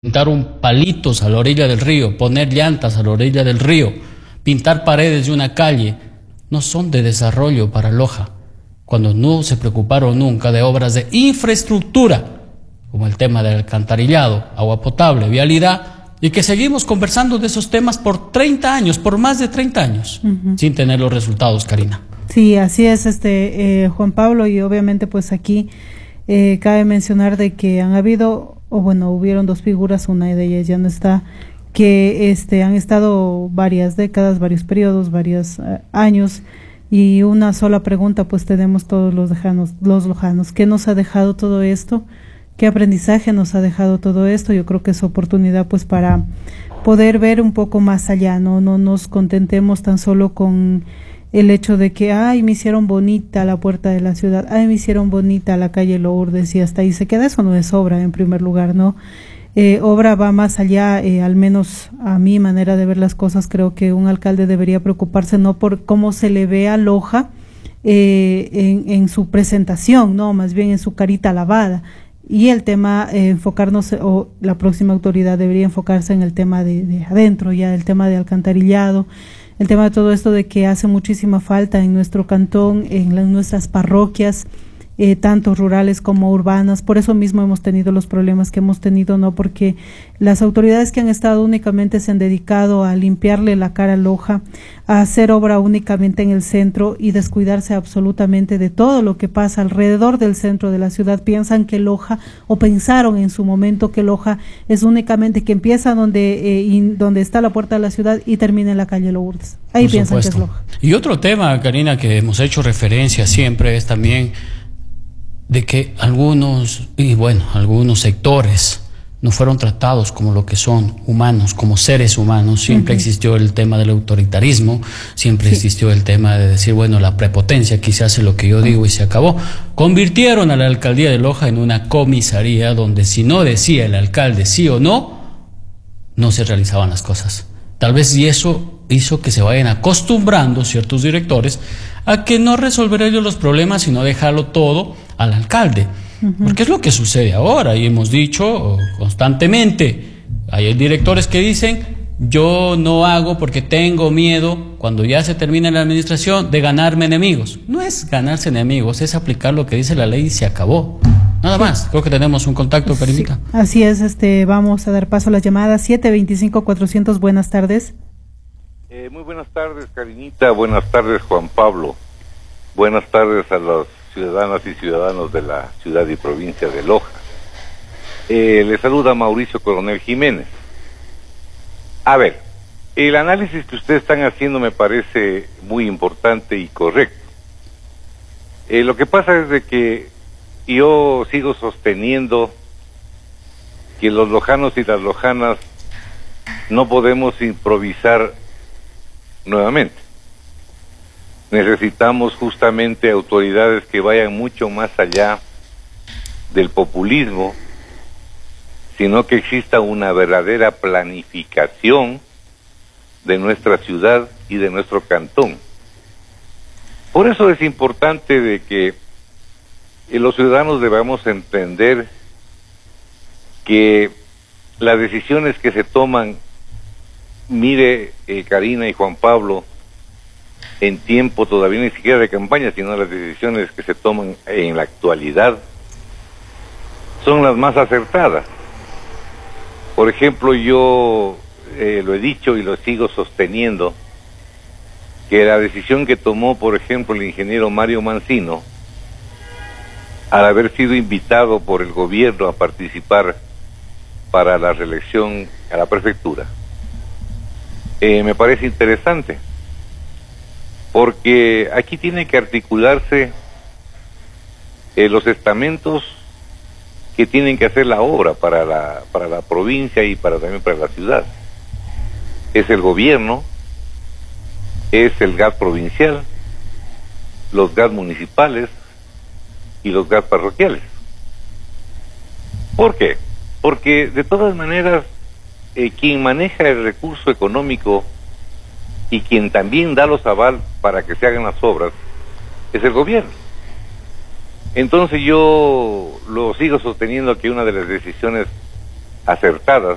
Pintar un palitos a la orilla del río, poner llantas a la orilla del río, pintar paredes de una calle, no son de desarrollo para Loja, cuando no se preocuparon nunca de obras de infraestructura, como el tema del alcantarillado, agua potable, vialidad, y que seguimos conversando de esos temas por 30 años, por más de 30 años, sin tener los resultados, Karina. Sí, así es, Juan Pablo, y obviamente pues aquí cabe mencionar de que han habido, hubieron dos figuras, una de ellas ya no está, que han estado varias décadas, varios periodos, varios años, y una sola pregunta pues tenemos todos los lojanos, ¿qué nos ha dejado todo esto? ¿Qué aprendizaje nos ha dejado todo esto? Yo creo que es oportunidad pues para poder ver un poco más allá, no nos contentemos tan solo con el hecho de que, me hicieron bonita la puerta de la ciudad, me hicieron bonita la calle Lourdes, y hasta ahí se queda. Eso no es obra, en primer lugar, ¿no? Obra va más allá, al menos a mi manera de ver las cosas. Creo que un alcalde debería preocuparse no por cómo se le ve a Loja en su presentación, no, más bien en su carita lavada. Y el tema, enfocarnos, o la próxima autoridad debería enfocarse en el tema de adentro, ya el tema de alcantarillado, el tema de todo esto de que hace muchísima falta en nuestro cantón, en nuestras parroquias, tanto rurales como urbanas. Por eso mismo hemos tenido los problemas que hemos tenido, ¿no? Porque las autoridades que han estado únicamente se han dedicado a limpiarle la cara a Loja, a hacer obra únicamente en el centro y descuidarse absolutamente de todo lo que pasa alrededor del centro de la ciudad. Piensan que Loja, o pensaron en su momento que Loja es únicamente que empieza donde está la puerta de la ciudad y termina en la calle Lourdes. Ahí piensan que es Loja. Y otro tema, Karina, que hemos hecho referencia siempre es también de que algunos sectores no fueron tratados como lo que son humanos, como seres humanos. Siempre existió el tema del autoritarismo, siempre existió el tema de decir, la prepotencia, aquí se hace lo que yo digo y se acabó. Convirtieron a la alcaldía de Loja en una comisaría donde si no decía el alcalde sí o no, no se realizaban las cosas. Tal vez y eso hizo que se vayan acostumbrando ciertos directores a que no resolver ellos los problemas, sino dejarlo todo al alcalde. Porque es lo que sucede ahora, y hemos dicho constantemente, hay directores que dicen, yo no hago porque tengo miedo, cuando ya se termina la administración, de ganarme enemigos. No es ganarse enemigos, es aplicar lo que dice la ley y se acabó. Nada más. Creo que tenemos un contacto, Karinita. Sí, así es, vamos a dar paso a las llamadas. 725-400, buenas tardes. Muy buenas tardes, Karinita. Buenas tardes, Juan Pablo. Buenas tardes a los ciudadanas y ciudadanos de la ciudad y provincia de Loja. Le saluda Mauricio Coronel Jiménez. A ver, el análisis que ustedes están haciendo me parece muy importante y correcto. Lo que pasa es de que yo sigo sosteniendo que los lojanos y las lojanas no podemos improvisar nuevamente. Necesitamos justamente autoridades que vayan mucho más allá del populismo, sino que exista una verdadera planificación de nuestra ciudad y de nuestro cantón. Por eso es importante de que los ciudadanos debamos entender que las decisiones que se toman, mire, Karina y Juan Pablo, en tiempo todavía ni siquiera de campaña, sino las decisiones que se toman en la actualidad, son las más acertadas. Por ejemplo, yo lo he dicho y lo sigo sosteniendo, que la decisión que tomó, por ejemplo, el ingeniero Mario Mancino, al haber sido invitado por el gobierno a participar para la reelección a la prefectura, me parece interesante, porque aquí tiene que articularse los estamentos que tienen que hacer la obra para la provincia y también para la ciudad. Es el gobierno, es el GAT provincial, los GAT municipales y los GAT parroquiales. ¿Por qué? Porque de todas maneras quien maneja el recurso económico y quien también da los aval para que se hagan las obras es el gobierno. Entonces yo lo sigo sosteniendo que una de las decisiones acertadas